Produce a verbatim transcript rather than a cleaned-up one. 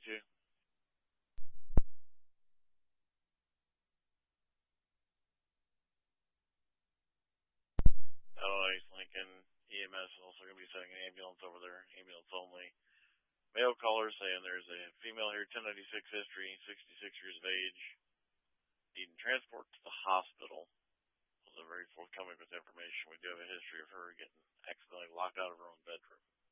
two. Oh, East Lincoln E M S is also going to be sending an ambulance over there, ambulance only. Male caller saying there's a female here, ten ninety-six history, sixty-six years of age, needing transport to the hospital. Was very forthcoming with information. We do have a history of her getting accidentally locked out of her own bedroom.